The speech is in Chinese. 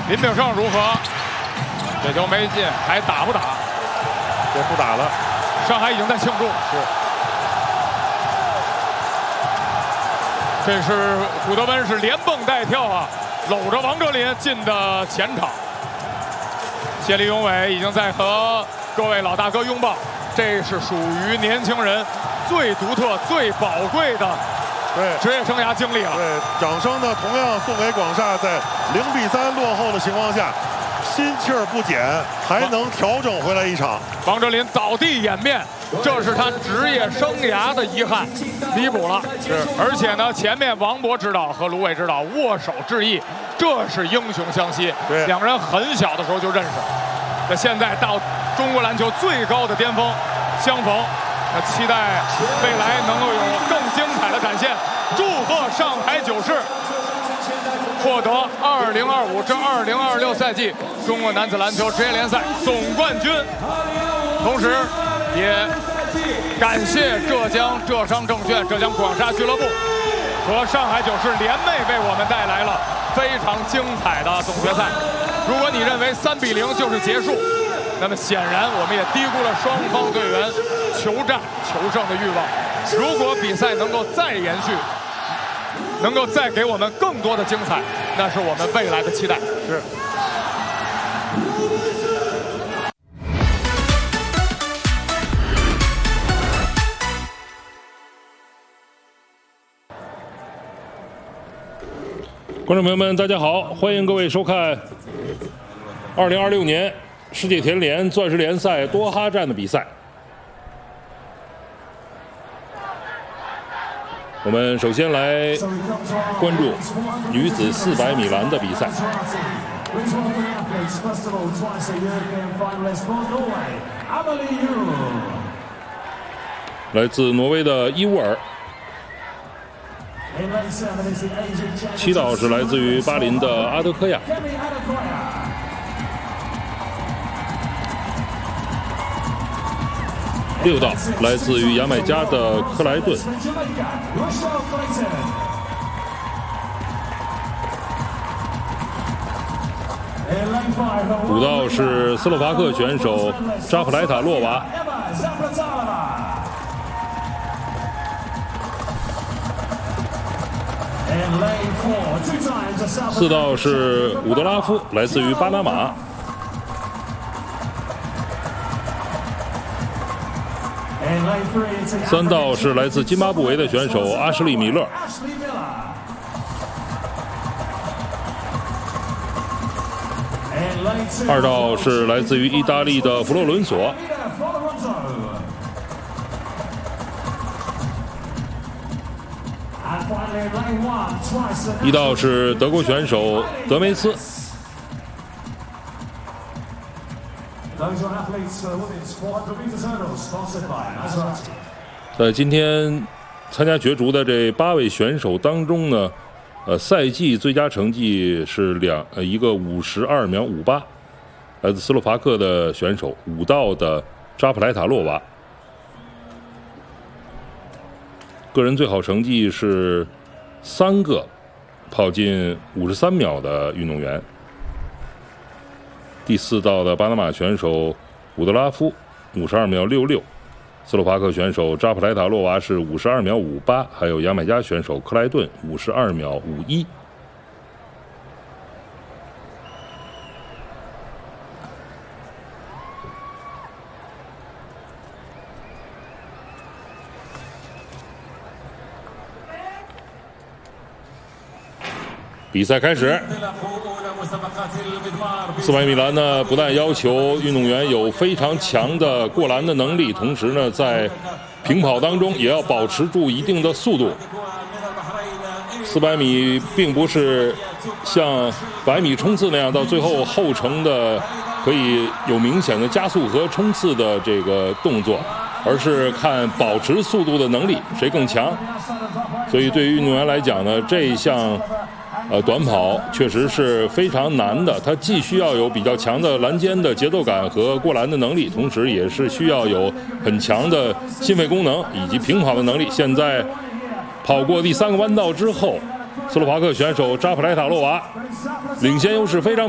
林炳胜如何？这球没进，还打不打？ 这不打了。 上海已经在庆祝。 是。 这是古德温是连蹦带跳啊，搂着王哲林进的前场。谢立永伟已经在和各位老大哥拥抱，这是属于年轻人最独特、最宝贵的职业生涯经历了。 对，掌声呢同样送给广厦，在0-3落后的情况下，心气儿不减，还能调整回来一场。 王哲林倒地掩面，这是他职业生涯的遗憾，弥补了。 是， 而且呢，前面王博指导和卢伟指导握手致意，这是英雄相惜。 对， 两个人很小的时候就认识，那现在到中国篮球最高的巅峰相逢，那期待未来能够有更精彩的展现。祝贺上海九世获得2025至2026赛季中国男子篮球职业联赛总冠军，同时也感谢浙江浙商证券、浙江广厦俱乐部和上海九世联袂为我们带来了非常精彩的总决赛。如果你认为3-0就是结束，那么显然我们也低估了双方队员求战求胜的欲望。如果比赛能够再延续，能够再给我们更多的精彩，那是我们未来的期待。 是。 观众朋友们，大家好，欢迎各位收看2026年世界田联钻石联赛多哈站的比赛。我们首先来关注女子400米栏的比赛。来自挪威的伊乌尔，7道是来自于巴林的阿德科亚，6道来自于牙买加的克莱顿，5道是斯洛伐克选手扎普莱塔洛娃，4道是伍德拉夫，来自于巴拿马，3道是来自津巴布韦的选手阿什利·米勒，2道是来自于意大利的弗洛伦索，1道是德国选手德梅斯。在今天参加角逐的这8位选手当中呢，赛季最佳成绩是一个52秒58，来自斯洛伐克的选手5道的扎普莱塔洛娃。个人最好成绩是3个跑进53秒的运动员。第4道的巴拿马选手伍德拉夫52秒66，斯洛伐克选手扎普莱塔洛娃是52秒58，还有牙买加选手克莱顿52秒51。比赛开始。400米栏呢，不但要求运动员有非常强的过栏的能力，同时呢，在平跑当中也要保持住一定的速度。400米并不是像100米冲刺那样到最后后程的可以有明显的加速和冲刺的这个动作，而是看保持速度的能力谁更强。所以对于运动员来讲呢，这一项短跑确实是非常难的，它既需要有比较强的栏间的节奏感和过栏的能力，同时也是需要有很强的心肺功能以及平跑的能力。现在跑过第3个弯道之后，斯洛伐克选手扎普莱塔洛娃领先优势非常